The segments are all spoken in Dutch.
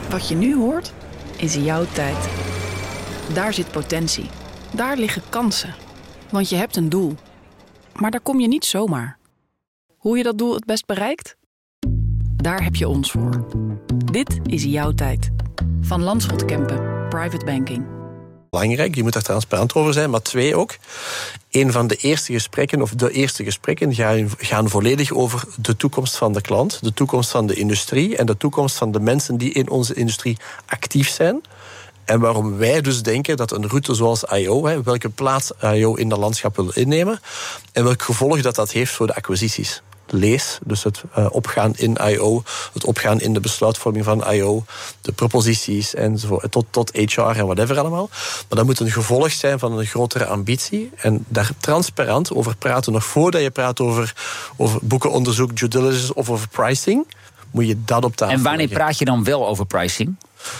Wat je nu hoort, is jouw tijd. Daar zit potentie. Daar liggen kansen. Want je hebt een doel. Maar daar kom je niet zomaar. Hoe je dat doel het best bereikt? Daar heb je ons voor. Dit is jouw tijd. Van Landschot Kempen, Private Banking. Belangrijk, je moet daar transparant over zijn, maar 2 ook. Een van de eerste gesprekken, of de eerste gesprekken, gaan volledig over de toekomst van de klant, de toekomst van de industrie en de toekomst van de mensen die in onze industrie actief zijn. En waarom wij dus denken dat een route zoals I.O., welke plaats I.O. in dat landschap wil innemen en welk gevolg dat heeft voor de acquisities. Lees, dus het opgaan in I.O., het opgaan in de besluitvorming van I.O., de proposities enzovoort, tot HR en whatever allemaal. Maar dat moet een gevolg zijn van een grotere ambitie en daar transparant over praten, nog voordat je praat over boekenonderzoek, due diligence of over pricing, moet je dat op tafel En wanneer leggen. praat je dan wel over pricing?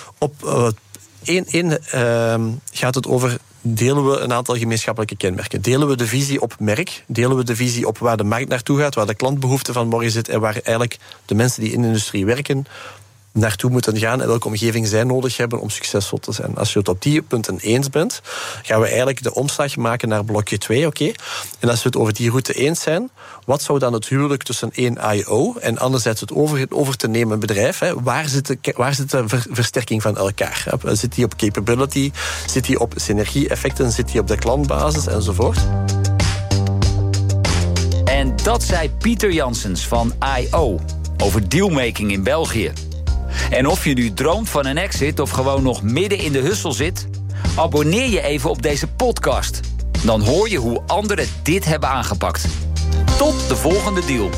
Gaat het over, delen we een aantal gemeenschappelijke kenmerken? Delen we de visie op merk? Delen we de visie op waar de markt naartoe gaat, waar de klantbehoefte van morgen zit en waar eigenlijk de mensen die in de industrie werken naartoe moeten gaan en welke omgeving zij nodig hebben om succesvol te zijn. Als je het op die punten eens bent, gaan we eigenlijk de omslag maken naar blokje 2, oké? En als we het over die route eens zijn, wat zou dan het huwelijk tussen 1 I.O. en anderzijds het over te nemen bedrijf, waar zit de versterking van elkaar? Zit die op capability? Zit die op synergie-effecten? Zit die op de klantbasis? Enzovoort. En dat zei Pieter Janssens van I.O. over dealmaking in België. En of je nu droomt van een exit of gewoon nog midden in de hustle zit, abonneer je even op deze podcast. Dan hoor je hoe anderen dit hebben aangepakt. Tot de volgende deal.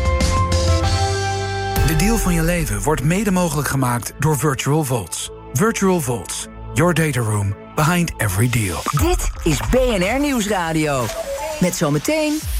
De deal van je leven wordt mede mogelijk gemaakt door Virtual Vaults. Virtual Vaults, your data room behind every deal. Dit is BNR Nieuwsradio. Met zometeen